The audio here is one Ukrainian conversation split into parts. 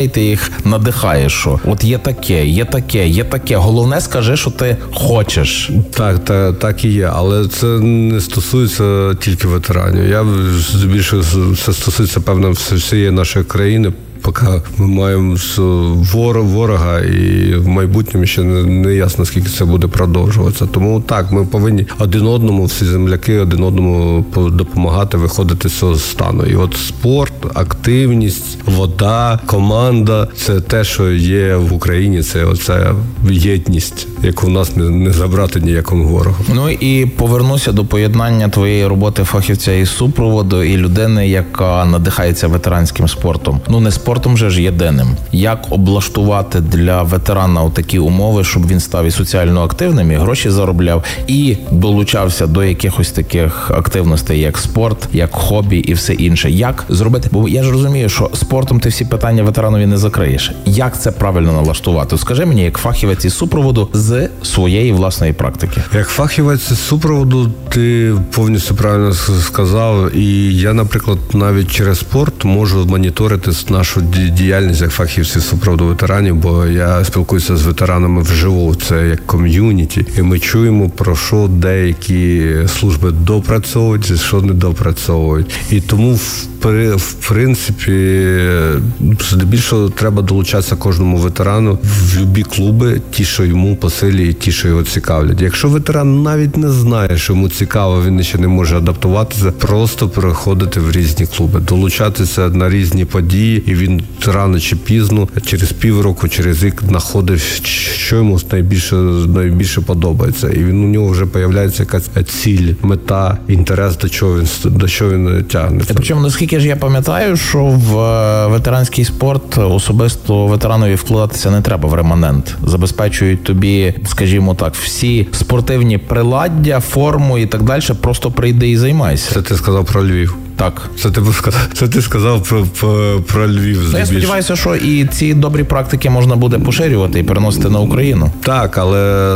ти їх надихаєш, що от є таке. Головне, скажи, що ти хочеш. Так і є, але це не стосується тільки ветеранів. Я більше це стосується, певно, всієї нашої країни. Поки ми маємо ворога, і в майбутньому ще не ясно, скільки це буде продовжуватися. Тому так, ми повинні один одному, всі земляки, один одному допомагати виходити з цього стану. І от спорт, активність, вода, команда – це те, що є в Україні, це оця єдність, яку в нас не забрати ніякому ворогу. Ну і повернуся до поєднання твоєї роботи фахівця із супроводу і людини, яка надихається ветеранським спортом. Ну, не спортом же ж єдиним. Як облаштувати для ветерана такі умови, щоб він став і соціально активним, і гроші заробляв, і долучався до якихось таких активностей, як спорт, як хобі і все інше. Як зробити? Бо я ж розумію, що спортом ти всі питання ветеранові не закриєш. Як це правильно налаштувати? Скажи мені, як фахівець із супроводу з своєї власної практики. Як фахівець із супроводу, ти повністю правильно сказав. І я, наприклад, навіть через спорт можу моніторити нашу діяльність як фахівців супроводу ветеранів, бо я спілкуюся з ветеранами вживу, це як ком'юніті, і ми чуємо, про що деякі служби допрацьовують, що не допрацьовують. І тому в принципі, здебільшого треба долучатися кожному ветерану в любі клуби, ті, що йому по силі, і ті, що його цікавлять. Якщо ветеран навіть не знає, що йому цікаво, він ще не може адаптуватися, просто переходити в різні клуби, долучатися на різні події, і він рано чи пізно, через півроку, через рік знаходить, що йому найбільше подобається. І у нього вже з'являється якась ціль, мета, інтерес, до чого він тягне. Причому, наскільки ж я пам'ятаю, що в ветеранський спорт особисто ветеранові вкладатися не треба в реманент. Забезпечують тобі, скажімо так, всі спортивні приладдя, форму і так далі, просто прийди і займайся. Це ти сказав про Львів. Так. Це ти сказав про Львів. Ну, я сподіваюся, що і ці добрі практики можна буде поширювати і переносити на Україну. Так, але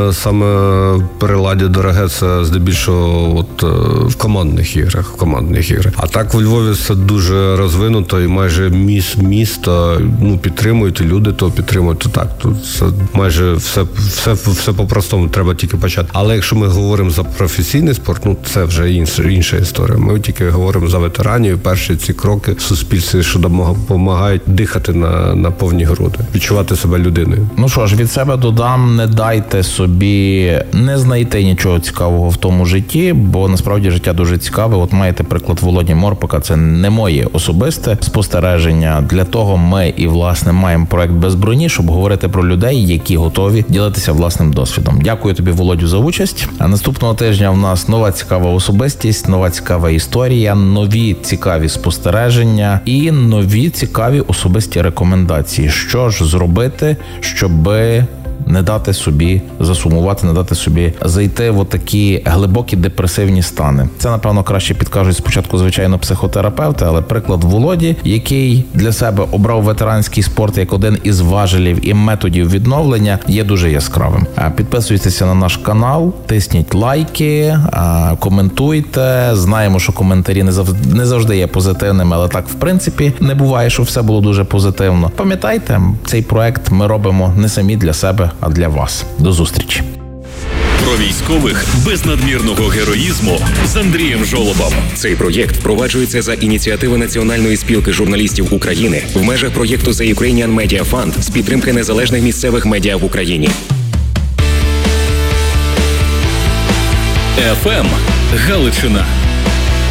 саме приладдя дороге, це здебільшого в командних іграх. А так в Львові це дуже розвинуто, і майже місто підтримують, і люди то підтримують. То так, тут майже все по-простому, треба тільки почати. Але якщо ми говоримо за професійний спорт, це вже інша історія. Ми тільки говоримо за ветеранів, і перші ці кроки в суспільстві, що допомагають дихати на повні груди, відчувати себе людиною. Ну що ж, від себе додам, не дайте собі не знайти нічого цікавого в тому житті, бо насправді життя дуже цікаве. От маєте приклад Володі Морпака, це не моє особисте спостереження. Для того ми і, власне, маємо проект «Без броні», щоб говорити про людей, які готові ділитися власним досвідом. Дякую тобі, Володю, за участь. А наступного тижня в нас нова цікава особистість, нова цікава історія, нові цікаві спостереження і нові цікаві особисті рекомендації. Що ж зробити, щоби не дати собі засумувати, не дати собі зайти в такі глибокі депресивні стани. Це, напевно, краще підкажуть спочатку, звичайно, психотерапевти, але приклад Володі, який для себе обрав ветеранський спорт як один із важелів і методів відновлення, є дуже яскравим. Підписуйтеся на наш канал, тисніть лайки, коментуйте. Знаємо, що коментарі не завжди є позитивними, але так, в принципі, не буває, що все було дуже позитивно. Пам'ятайте, цей проект ми робимо не самі для себе, а для вас. До зустрічі. Про військових без надмірного героїзму з Андрієм Жолобом. Цей проєкт впроваджується за ініціативи Національної спілки журналістів України в межах проєкту The Ukrainian Media Fund з підтримки незалежних місцевих медіа в Україні. ФМ Галичина.